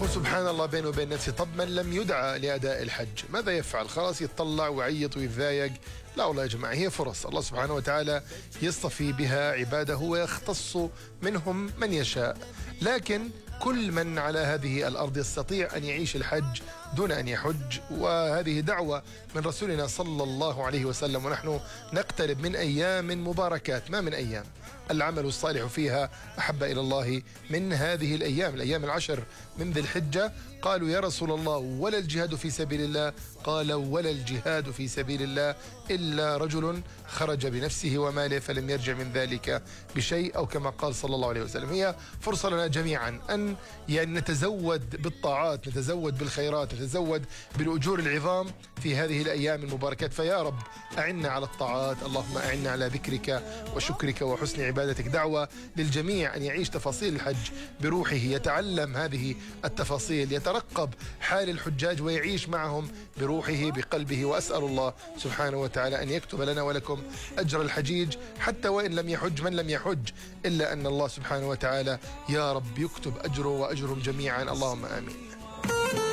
يقول سبحان الله بينه وبين نفسه، طب من لم يدعى لأداء الحج ماذا يفعل؟ خلاص يتطلع ويعيط ويتضايق؟ لا والله يا جماعة، هي فرص الله سبحانه وتعالى يصطفي بها عباده ويختص منهم من يشاء، لكن كل من على هذه الأرض يستطيع أن يعيش الحج دون أن يحج، وهذه دعوة من رسولنا صلى الله عليه وسلم. ونحن نقترب من أيام مباركات، ما من أيام العمل الصالح فيها أحب إلى الله من هذه الأيام، الأيام العشر من ذي الحجة. قالوا يا رسول الله ولا الجهاد في سبيل الله؟ قال ولا الجهاد في سبيل الله إلا رجل خرج بنفسه وماله فلم يرجع من ذلك بشيء، أو كما قال صلى الله عليه وسلم. هي فرصة لنا جميعا أن نتزود بالطاعات، نتزود بالخيرات، نتزود بالأجور العظام في هذه الأيام المباركات. فيا رب أعنا على الطاعات، اللهم أعنا على ذكرك وشكرك وحسن عبادتك. دعوة للجميع أن يعيش تفاصيل الحج بروحه، يتعلم هذه التفاصيل، يترقب حال الحجاج ويعيش معهم بروحه بقلبه. وأسأل الله سبحانه وتعالى أن يكتب لنا ولكم أجر الحجيج، حتى وإن لم يحج من لم يحج، إلا أن الله سبحانه وتعالى يا رب يكتب أجره وأجرهم جميعا، اللهم آمين.